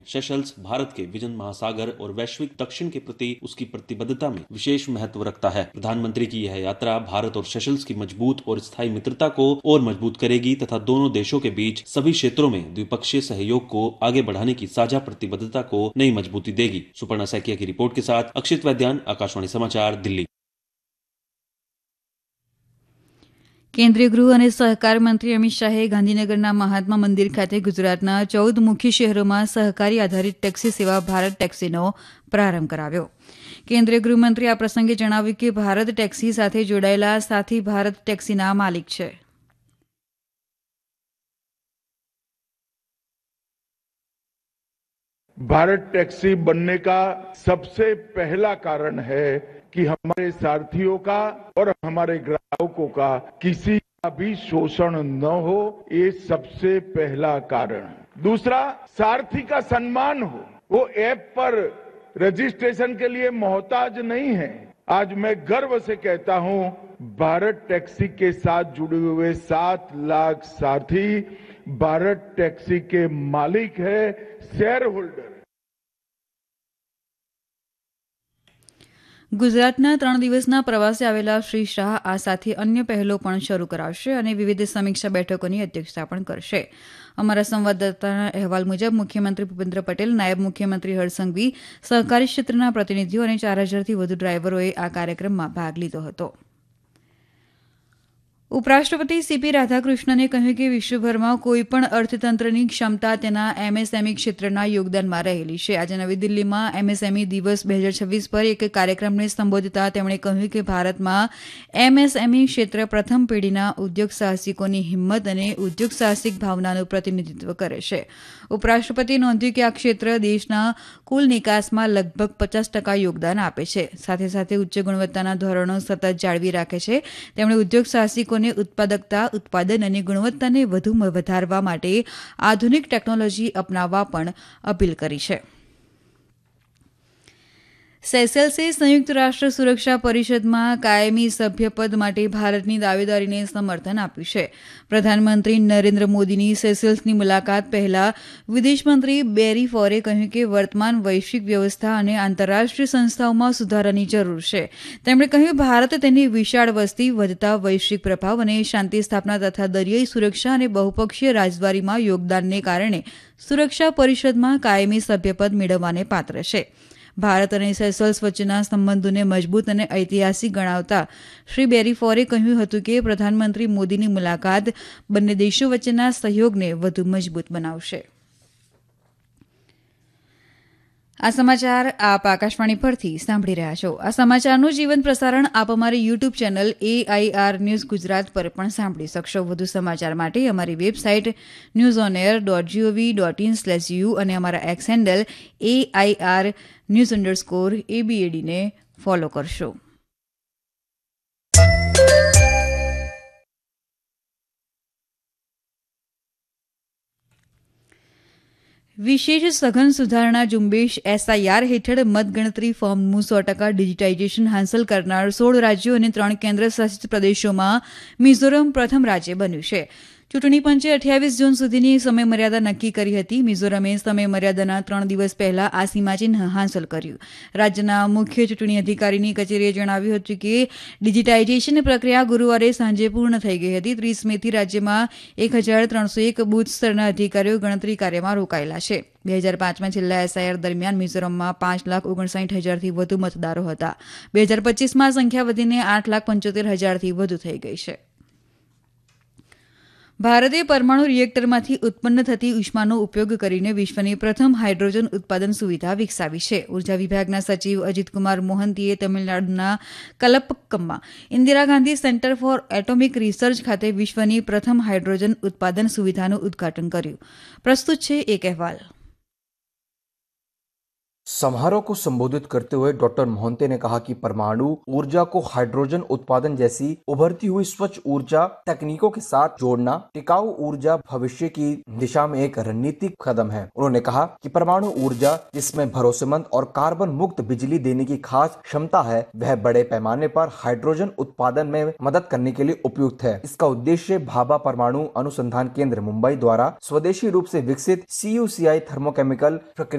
Seychelles Bharat के vision महासागर और वैश्विक दक्षिण के प्रति उसकी प्रतिबद्धता में विशेष महत्व रखता है। प्रधानमंत्री की यह यात्रा भारत और सेशल्स की मजबूत और स्थायी मित्रता को और मजबूत करेगी तथा दोनों देशों के बीच सभी क्षेत्रों में द्विपक्षीय सहयोग को आगे बढ़ाने की साझा प्रतिबद्धता को नई मजबूती देगी। सुपर्णा सैकिया की रिपोर्ट के साथ अक्षित वैद्यान, आकाशवाणी समाचार, दिल्ली। કેન્દ્રીય ગૃહ અને સહકાર મંત્રી અમિત શાહે ગાંધીનગરના મહાત્મા મંદિર ખાતે ગુજરાતના 14 મુખ્ય શહેરોમાં સહકારી આધારિત ટેક્સી સેવા ભારત ટેક્સીનો પ્રારંભ કરાવ્યો. કેન્દ્રીય ગૃહમંત્રી આ પ્રસંગે જણાવ્યું કે ભારત ટેક્સી સાથે જોડાયેલા સાથી ભારત ટેક્સીના માલિક છે. भारत टैक्सी बनने का सबसे पहला कारण है कि हमारे सारथियों का और हमारे ग्राहकों का किसी का भी शोषण न हो, ये सबसे पहला कारण। दूसरा, सारथी का सम्मान हो, वो ऐप पर रजिस्ट्रेशन के लिए मोहताज नहीं है। आज मैं गर्व से कहता हूं, भारत टैक्सी के साथ जुड़े हुए 7 लाख सारथी भारत टैक्सी के मालिक है, शेयर होल्डर। ગુજરાતના 3 દિવસના પ્રવાસે આવેલા શ્રી શાહ આ સાથે અન્ય પહેલો પણ શરૂ કરાવશે અને વિવિધ સમીક્ષા બેઠકોની અધ્યક્ષતા પણ કરશે. અમારા સંવાદદાતાના અહેવાલ મુજબ મુખ્યમંત્રી ભૂપેન્દ્ર પટેલ, નાયબ મુખ્યમંત્રી હર્ષ સંઘવી, સહકારી ક્ષેત્રના પ્રતિનિધિઓ અને 4000થી વધુ ડ્રાઈવરોએ આ કાર્યક્રમમાં ભાગ લીધો હતો. ઉપરાષ્ટ્રપતિ સીપી રાધાકૃષ્ણને કહ્યું કે વિશ્વભરમાં કોઈપણ અર્થતંત્રની ક્ષમતા તેના એમએસએમઈ ક્ષેત્રના યોગદાનમાં રહેલી છે. આજે નવી દિલ્હીમાં એમએસએમઈ દિવસ 2026 પર એક કાર્યક્રમને સંબોધતા તેમણે કહ્યું કે ભારતમાં એમએસએમઈ ક્ષેત્ર પ્રથમ પેઢીના ઉદ્યોગ સાહસિકોની હિંમત અને ઉદ્યોગ સાહસિક ભાવનાનું પ્રતિનિધિત્વ કરે છે. ઉપરાષ્ટ્રપતિએ નોંધ્યું કે આ ક્ષેત્ર દેશના કુલ નિકાસમાં લગભગ 50% યોગદાન આપે છે. સાથે સાથે ઉચ્ચ ગુણવત્તાના ધોરણો સતત જાળવી રાખે છે. તેમણે ઉદ્યોગ સાહસિકો ઉત્પાદકતા, ઉત્પાદન અને ગુણવત્તાને વધુ વધારવા માટે આધુનિક ટેકનોલોજી અપનાવવા પણ અપીલ કરી છે. સેશલ્સે સંયુક્ત રાષ્ટ્ર સુરક્ષા પરિષદમાં કાયમી સભ્યપદ માટે ભારતની દાવેદારીને સમર્થન આપ્યું છે. પ્રધાનમંત્રી નરેન્દ્ર મોદીની સેશલ્સની મુલાકાત પહેલા વિદેશમંત્રી બેરી ફોરે કહ્યું કે વર્તમાન વૈશ્વિક વ્યવસ્થા અને આંતરરાષ્ટ્રીય સંસ્થાઓમાં સુધારાની જરૂર છે. તેમણે કહ્યું ભારત તેની વિશાળ વસ્તી, વધતા વૈશ્વિક પ્રભાવ અને શાંતિ સ્થાપના તથા દરિયાઈ સુરક્ષા અને બહુપક્ષીય રાજદ્વારીમાં યોગદાનને કારણે સુરક્ષા પરિષદમાં કાયમી સભ્યપદ મેળવવાને પાત્ર છે. ભારત અને સેશલ્સ વચ્ચેના સંબંધોને મજબૂત અને ઐતિહાસિક ગણાવતા શ્રી બેરી ફોરે કહ્યું હતું કે પ્રધાનમંત્રી મોદીની મુલાકાત બંને દેશો વચ્ચેના સહયોગને વધુ મજબૂત બનાવશે. આ સમાચાર આપ આકાશવાણી પરથી સાંભળી રહ્યા છો. આ સમાચારનું જીવંત પ્રસારણ આપ અમારી YouTube channel AIR news Gujarat પર પણ સાંભળી શકશો. વધુ સમાચાર માટે અમારી વેબસાઇટ newsonair.gov.in/u અને અમારા એક્સ હેન્ડલ AIR_news_ABAD ને ફોલો કરશો. વિશેષ સઘન સુધારણા ઝુંબેશ SIR હેઠળ મતગણતરી ફોર્મનું 100% ડિજિટાઇઝેશન હાંસલ કરનાર 16 રાજ્યો અને 3 કેન્દ્ર શાસિત પ્રદેશોમાં મિઝોરમ પ્રથમ રાજ્ય બન્યું છે. ચૂંટણી પંચે 28 જૂન સુધીની સમયમર્યાદા નક્કી કરી હતી. મિઝોરમે સમયમર્યાદાના 3 દિવસ પહેલા આ સીમાચિહ્ન હાંસલ કર્યું. રાજ્યના મુખ્ય ચૂંટણી અધિકારીની કચેરીએ જણાવ્યું હતું કે ડિજિટાઇઝેશન પ્રક્રિયા ગુરુવારે સાંજે પૂર્ણ થઈ ગઈ હતી. 30 મેથી રાજ્યમાં 1301 બૂથ સ્તરના અધિકારીઓ ગણતરી કાર્યમાં રોકાયેલા છે. 2005માં છેલ્લા SIR દરમિયાન મિઝોરમમાં 5,59,000થી વધુ મતદારો હતા. 2025માં સંખ્યા વધીને 8,75,000થી વધુ થઈ ગઈ છે. ભારતે પરમાણુ રિએક્ટરમાંથી ઉત્પન્ન થતી ઉષ્માનો ઉપયોગ કરીને વિશ્વની પ્રથમ હાઇડ્રોજન ઉત્પાદન સુવિધા વિકસાવી છે. ઉર્જા વિભાગના સચિવ અજીતકુમાર મોહંતીએ તમિલનાડુના કલપક્કમમાં Indira Gandhi centre for atomic research ખાતે વિશ્વની પ્રથમ હાઇડ્રોજન ઉત્પાદન સુવિધાનું ઉદઘાટન કર્યું. પ્રસ્તુત છે એક અહેવાલ. समारोह को संबोधित करते हुए डॉक्टर मोहंती ने कहा कि परमाणु ऊर्जा को हाइड्रोजन उत्पादन जैसी उभरती हुई स्वच्छ ऊर्जा तकनीकों के साथ जोड़ना टिकाऊ ऊर्जा भविष्य की दिशा में एक रणनीतिक कदम है। उन्होंने कहा कि परमाणु ऊर्जा जिसमें भरोसेमंद और कार्बन मुक्त बिजली देने की खास क्षमता है, वह बड़े पैमाने पर हाइड्रोजन उत्पादन में मदद करने के लिए उपयुक्त है। इसका उद्देश्य भाभा परमाणु अनुसंधान केंद्र मुंबई द्वारा स्वदेशी रूप से विकसित CUCI थर्मोकेमिकल प्रक्रिया